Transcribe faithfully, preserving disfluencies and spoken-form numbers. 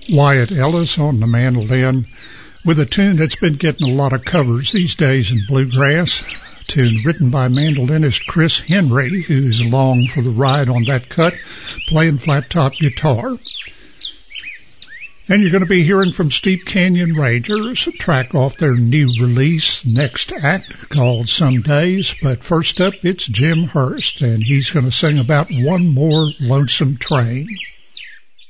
Wyatt Ellis on the mandolin with a tune that's been getting a lot of covers these days in bluegrass. A tune written by mandolinist Chris Henry, who's along for the ride on that cut, playing flat-top guitar. And you're going to be hearing from Steep Canyon Rangers, a track off their new release, Next Act, called Some Days. But first up, it's Jim Hurst, and he's going to sing about One More Lonesome Train.